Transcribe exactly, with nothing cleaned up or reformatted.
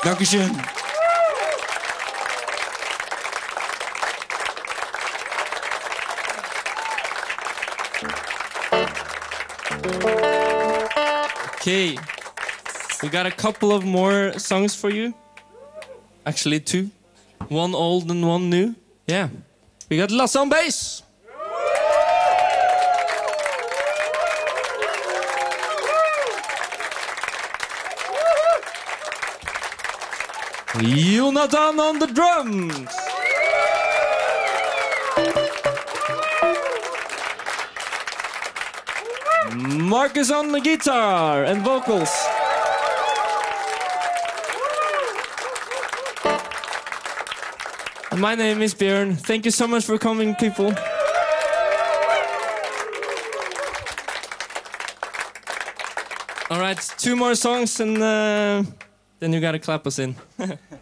Dankeschön. Okay, we got a couple of more songs for you. Actually, two. One old and one new. Yeah. We got Lasse on bass. Jonathan on the drums. Marcus on the guitar and vocals. And my name is Björn. Thank you so much for coming, people. All right, two more songs and uh, then you gotta clap us in.